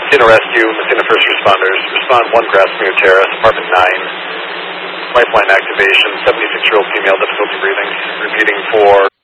Messina Rescue, Messina First Responders. Respond 1 Grasmere Terrace, apartment 9. Lifeline activation, 76-year-old female, difficulty breathing. Repeating for